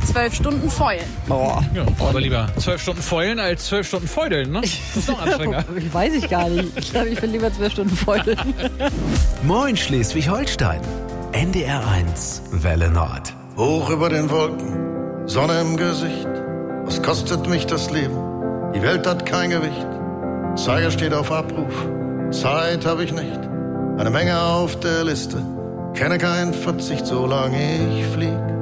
12 Stunden feulen. Boah. Ja, aber lieber 12 Stunden feulen als 12 Stunden feudeln, ne? Das ist noch anstrengender. Weiß ich gar nicht. Ich glaube, ich will lieber 12 Stunden feulen. Moin Schleswig-Holstein. NDR 1 Welle Nord. Hoch über den Wolken, Sonne im Gesicht. Was kostet mich das Leben? Die Welt hat kein Gewicht. Zeiger steht auf Abruf, Zeit habe ich nicht. Eine Menge auf der Liste, kenne keinen Verzicht, solange ich flieg.